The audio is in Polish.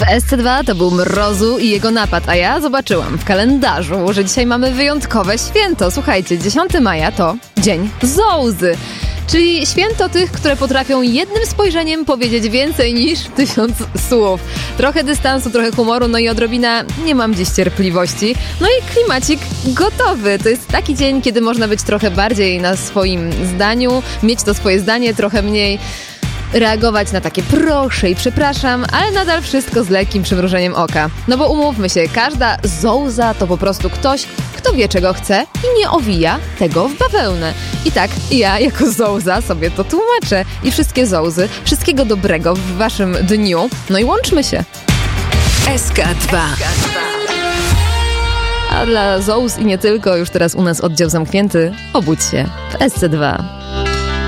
SC2 to był Mrozu i jego napad, a ja zobaczyłam w kalendarzu, że dzisiaj mamy wyjątkowe święto. Słuchajcie, 10 maja to Dzień Zołzy, czyli święto tych, które potrafią jednym spojrzeniem powiedzieć więcej niż 1000 słów. Trochę dystansu, trochę humoru, no i odrobina nie mam dziś cierpliwości. No i klimacik gotowy. To jest taki dzień, kiedy można być trochę bardziej na swoim zdaniu, mieć to swoje zdanie, trochę mniej reagować na takie proszę i przepraszam, ale nadal wszystko z lekkim przymrużeniem oka. No bo umówmy się, każda zołza to po prostu ktoś, kto wie czego chce i nie owija tego w bawełnę. I tak ja jako zołza sobie to tłumaczę. I wszystkie zołzy, wszystkiego dobrego w waszym dniu. No i łączmy się. SK2. A dla zołz i nie tylko, już teraz u nas oddział zamknięty. Obudź się w SC2.